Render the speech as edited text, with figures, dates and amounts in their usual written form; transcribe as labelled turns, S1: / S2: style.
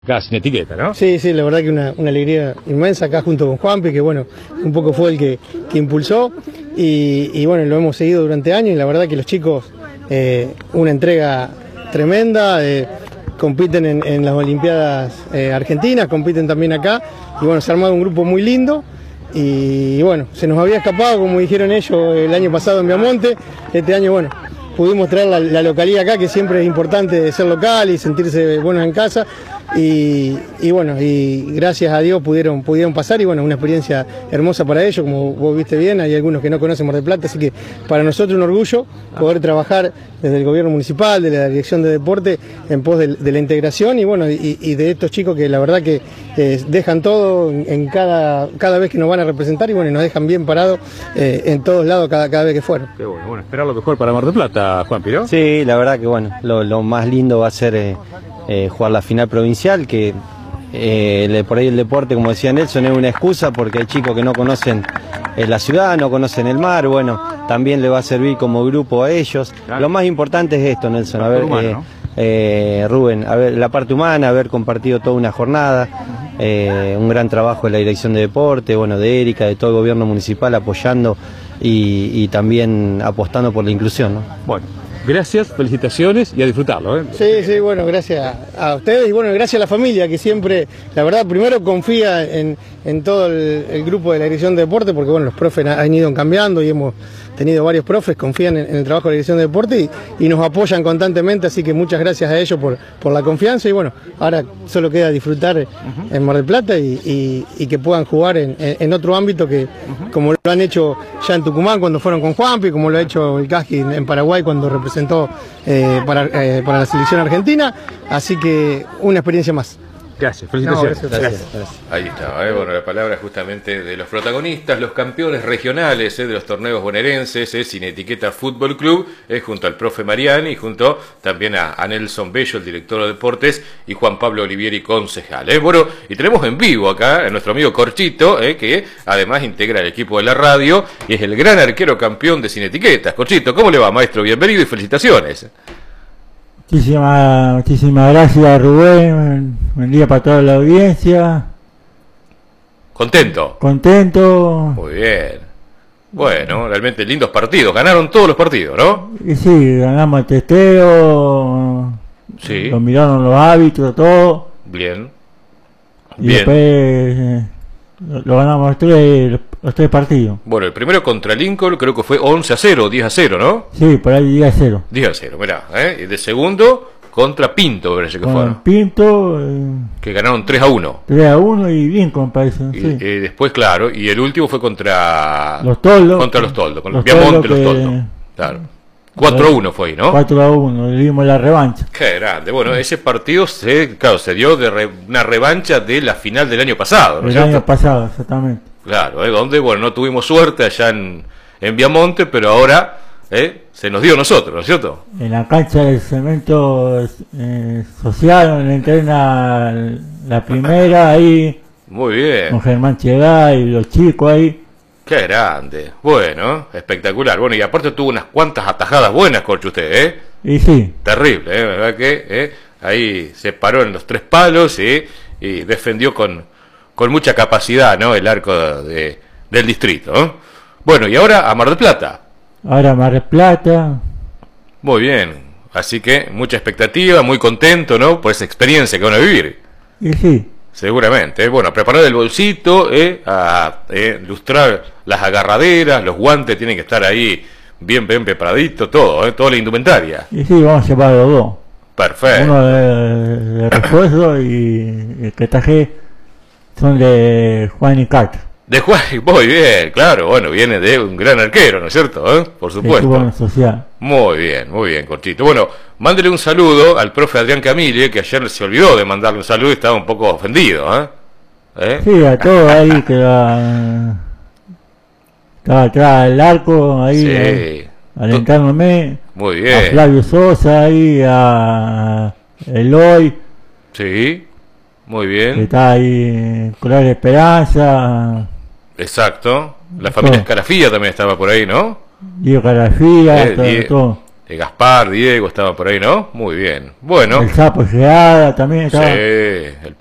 S1: Acá sin etiqueta, ¿no?
S2: Sí, la verdad que una alegría inmensa acá junto con Juanpi, que bueno, un poco fue el que impulsó y bueno, lo hemos seguido durante años y la verdad que los chicos, una entrega tremenda, compiten en las Olimpiadas Argentinas, compiten también acá y bueno, se ha armado un grupo muy lindo y bueno, se nos había escapado, como dijeron ellos, el año pasado en Viamonte, este año bueno, pudimos traer la localidad acá, que siempre es importante ser local y sentirse buenos en casa. Y bueno, y gracias a Dios pudieron pasar y bueno, una experiencia hermosa para ellos, como vos viste bien, hay algunos que no conocen Mar del Plata, así que para nosotros un orgullo poder trabajar desde el gobierno municipal, de la dirección de deporte, en pos de la integración y bueno, y de estos chicos que la verdad que dejan todo en cada vez que nos van a representar y bueno, y nos dejan bien parados en todos lados cada vez que fueron.
S1: Qué bueno, esperar lo mejor para Mar del Plata, Juanpi, ¿no?
S3: Sí, la verdad que bueno, lo más lindo va a ser jugar la final provincial, que por ahí el deporte, como decía Nelson, es una excusa porque hay chicos que no conocen la ciudad, no conocen el mar, bueno, también le va a servir como grupo a ellos. Claro. Lo más importante es esto, Nelson, a ver, humano, ¿no? Rubén, a ver la parte humana, haber compartido toda una jornada, un gran trabajo de la dirección de deporte, bueno, de Erika, de todo el gobierno municipal apoyando y también apostando por la inclusión, ¿no?
S1: Bueno. Gracias, felicitaciones y a disfrutarlo, ¿eh?
S2: Sí, bueno, gracias a ustedes y bueno, gracias a la familia que siempre, la verdad, primero confía en todo el grupo de la dirección de deporte, porque bueno, los profes han ido cambiando y hemos tenido varios profes, confían en el trabajo de la dirección de deporte y nos apoyan constantemente, así que muchas gracias a ellos por la confianza y bueno, ahora solo queda disfrutar en Mar del Plata y que puedan jugar en otro ámbito que como lo han hecho ya en Tucumán cuando fueron con Juanpi, como lo ha hecho el Casqui en Paraguay cuando representó para la selección argentina, así que una experiencia más.
S1: Gracias, felicitaciones.
S2: No, gracias.
S4: Ahí está, bueno, la palabra justamente de los protagonistas, los campeones regionales de los torneos bonaerenses, Sin Etiqueta Fútbol Club, junto al profe Mariani y junto también a Nelson Bello, el director de deportes, y Juan Pablo Olivieri, concejal. Bueno, y tenemos en vivo acá a nuestro amigo Corchito, que además integra el equipo de la radio y es el gran arquero campeón de Sin Etiquetas. Corchito, ¿cómo le va, maestro? Bienvenido y felicitaciones.
S5: Muchísimas gracias, Rubén. Buen día para toda la audiencia.
S4: ¿Contento?
S5: Contento.
S4: Muy bien. Bueno, realmente lindos partidos. Ganaron todos los partidos, ¿no?
S5: Y sí, ganamos el testeo.
S4: Sí.
S5: Lo miraron los árbitros, todo.
S4: Bien.
S5: Y después lo ganamos los tres partidos.
S4: Bueno, el primero contra Lincoln creo que fue 11-0, 10-0, ¿no?
S5: Sí, por ahí 10-0.
S4: 10-0, mirá. Y de segundo contra Pinto, parece que fueron.
S5: Pinto.
S4: Que ganaron 3-1.
S5: 3-1 y Lincoln, parece.
S4: Y,
S5: sí.
S4: Después, claro, y el último fue contra
S5: los Toldos.
S4: Contra los Toldos, con los Viamonte, los Toldos. Claro. 4-1 fue ahí, ¿no?
S5: 4-1, le dimos la revancha.
S4: Qué grande. Bueno, ese partido se dio de una revancha de la final del año pasado, ¿no es cierto?
S5: El año pasado, exactamente.
S4: Claro, donde, bueno, no tuvimos suerte allá en Viamonte, pero ahora se nos dio a nosotros, ¿no es cierto?
S5: En la cancha del cemento social, donde entrena la primera, ahí.
S4: Muy bien.
S5: Con Germán Chegá y los chicos ahí.
S4: Qué grande. Bueno, espectacular. Bueno, y aparte tuvo unas cuantas atajadas buenas, Corcho, usted,
S5: Y sí.
S4: Terrible, ¿verdad que? Ahí se paró en los tres palos y defendió con mucha capacidad, ¿no? El arco del distrito, ¿no? Bueno, y ahora a Mar del Plata.
S5: Ahora Mar del Plata.
S4: Muy bien. Así que mucha expectativa, muy contento, ¿no? Por esa experiencia que van a vivir.
S5: Y sí.
S4: Seguramente. Bueno, a preparar el bolsito, a ilustrar las agarraderas, los guantes tienen que estar ahí bien preparaditos, todo, toda la indumentaria.
S5: Y sí, vamos a llevar los dos.
S4: Perfecto.
S5: Uno de refuerzo y el que traje son de Juan y Castro.
S4: De Juan, muy bien, claro, bueno, viene de un gran arquero, ¿no es cierto? Por supuesto.
S5: En social.
S4: Muy bien, Corchito. Bueno, mándele un saludo al profe Adrián Camille, que ayer se olvidó de mandarle un saludo y estaba un poco ofendido,
S5: Sí, a todos ahí que estaba atrás del arco, ahí,
S4: sí.
S5: alentándome.
S4: Muy bien.
S5: A Flavio Sosa, ahí, a Eloy.
S4: Sí, muy bien.
S5: Que está ahí, Color Esperanza.
S4: Exacto. La familia Escarafía también estaba por ahí, ¿no?
S5: Diego Carafía, todo.
S4: Gaspar, Diego, estaban por ahí, ¿no? Muy bien. Bueno.
S5: El Sapo Llegada también estaba.
S4: Sí, el